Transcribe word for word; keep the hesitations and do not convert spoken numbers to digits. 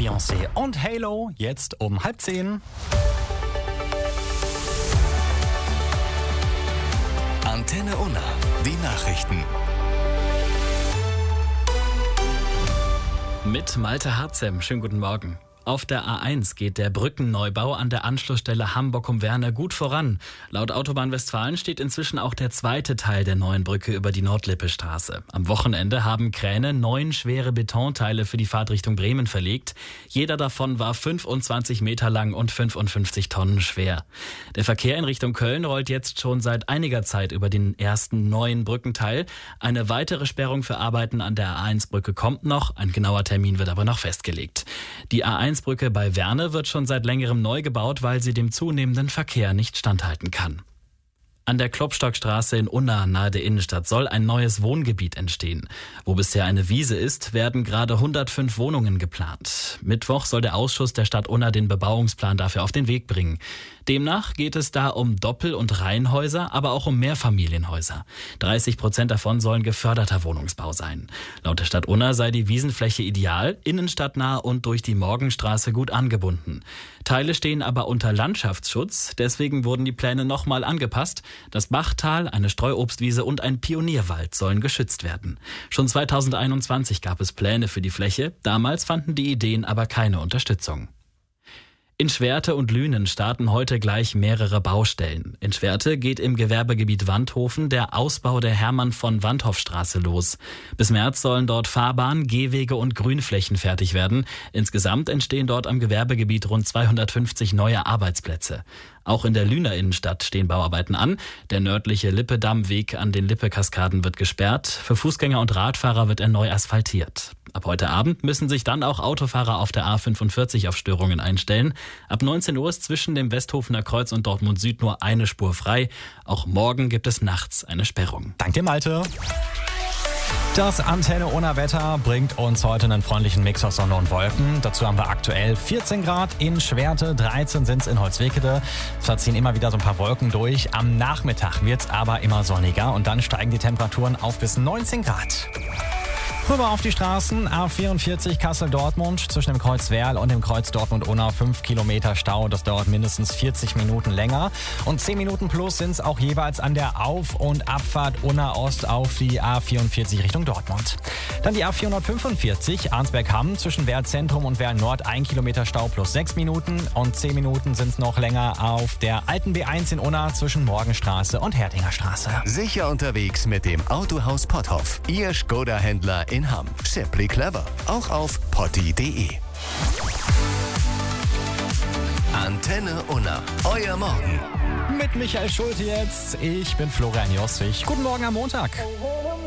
Beyoncé und Halo, jetzt um halb zehn. Antenne Unna, die Nachrichten. Mit Malte Harzem. Schönen guten Morgen. Auf der A eins geht der Brückenneubau an der Anschlussstelle Hamburg-um-Werne gut voran. Laut Autobahn Westfalen steht inzwischen auch der zweite Teil der neuen Brücke über die Nordlippe-Straße. Am Wochenende haben Kräne neun schwere Betonteile für die Fahrt Richtung Bremen verlegt. Jeder davon war fünfundzwanzig Meter lang und fünfundfünfzig Tonnen schwer. Der Verkehr in Richtung Köln rollt jetzt schon seit einiger Zeit über den ersten neuen Brückenteil. Eine weitere Sperrung für Arbeiten an der A eins Brücke kommt noch. Ein genauer Termin wird aber noch festgelegt. Die A eins Brücke bei Werne wird schon seit längerem neu gebaut, weil sie dem zunehmenden Verkehr nicht standhalten kann. An der Klopstockstraße in Unna nahe der Innenstadt soll ein neues Wohngebiet entstehen. Wo bisher eine Wiese ist, werden gerade hundertfünf Wohnungen geplant. Mittwoch soll der Ausschuss der Stadt Unna den Bebauungsplan dafür auf den Weg bringen. Demnach geht es da um Doppel- und Reihenhäuser, aber auch um Mehrfamilienhäuser. dreißig Prozent davon sollen geförderter Wohnungsbau sein. Laut der Stadt Unna sei die Wiesenfläche ideal, innenstadtnah und durch die Morgenstraße gut angebunden. Teile stehen aber unter Landschaftsschutz, deswegen wurden die Pläne nochmal angepasst. Das Bachtal, eine Streuobstwiese und ein Pionierwald sollen geschützt werden. Schon zweitausendeinundzwanzig gab es Pläne für die Fläche, damals fanden die Ideen aber keine Unterstützung. In Schwerte und Lünen starten heute gleich mehrere Baustellen. In Schwerte geht im Gewerbegebiet Wandhofen der Ausbau der Hermann-von-Wandhoff-Straße los. Bis März sollen dort Fahrbahn, Gehwege und Grünflächen fertig werden. Insgesamt entstehen dort am Gewerbegebiet rund zweihundertfünfzig neue Arbeitsplätze. Auch in der Lüner Innenstadt stehen Bauarbeiten an. Der nördliche Lippe-Damm-Weg an den Lippe-Kaskaden wird gesperrt. Für Fußgänger und Radfahrer wird er neu asphaltiert. Ab heute Abend müssen sich dann auch Autofahrer auf der A fünfundvierzig auf Störungen einstellen. Ab neunzehn Uhr ist zwischen dem Westhofener Kreuz und Dortmund Süd nur eine Spur frei. Auch morgen gibt es nachts eine Sperrung. Dank dir, Malte. Das Antenne Unna Wetter bringt uns heute einen freundlichen Mix aus Sonne und Wolken. Dazu haben wir aktuell vierzehn Grad in Schwerte, dreizehn sind es in Holzwickede. Es ziehen immer wieder so ein paar Wolken durch. Am Nachmittag wird es aber immer sonniger und dann steigen die Temperaturen auf bis neunzehn Grad. Rüber auf die Straßen, A vierundvierzig Kassel-Dortmund, zwischen dem Kreuz Werl und dem Kreuz Dortmund-Unna fünf Kilometer Stau. Das dauert mindestens vierzig Minuten länger. Und zehn Minuten plus sind es auch jeweils an der Auf- und Abfahrt Unna Ost auf die A vierundvierzig Richtung Dortmund. Dann die A vierhundertfünfundvierzig Arnsberg-Hamm, zwischen Werl Zentrum und Werl Nord ein Kilometer Stau plus sechs Minuten. Und zehn Minuten sind es noch länger auf der alten B eins in Unna zwischen Morgenstraße und Herdinger Straße. Sicher unterwegs mit dem Autohaus Potthoff. Ihr Skoda-Händler in Hamm. Simply clever. Auch auf potti punkt de. Antenne Unna. Euer Morgen. Mit Michael Schulte jetzt. Ich bin Florian Joswig. Guten Morgen am Montag.